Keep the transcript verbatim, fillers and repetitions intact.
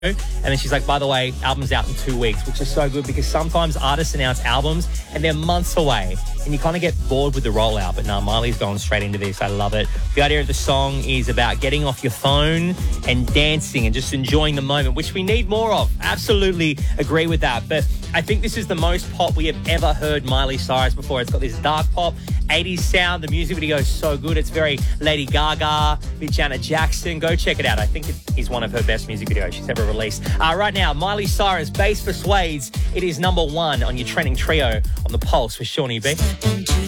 And then she's like, by the way, album's out in two weeks, which is so good because sometimes artists announce albums and they're months away and you kind of get bored with the rollout. But no, Miley's going straight into this. I love it. The idea of the song is about getting off your phone and dancing and just enjoying the moment, which we need more of. Absolutely agree with that. But I think this is the most pop we have ever heard Miley Cyrus before. It's got this dark pop, eighties sound. The music video is so good. It's very Lady Gaga, with Janet Jackson. Go check it out. I think it is one of her best music videos she's ever released. Uh, right now, Miley Cyrus, Bass Persuades. It is number one on your trending trio on The Pulse with Shawnee B.